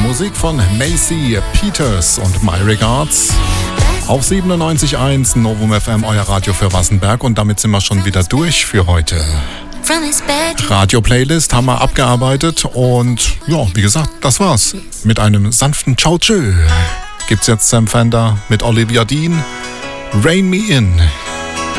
Musik von Macy Peters und My Regards. Auf 97.1 Novum FM, euer Radio für Wassenberg. Und damit sind wir schon wieder durch für heute. Radio-Playlist haben wir abgearbeitet. Und ja, wie gesagt, das war's. Mit einem sanften Ciao-Tschö gibt's jetzt Sam Fender mit Olivia Dean. Rain Me In.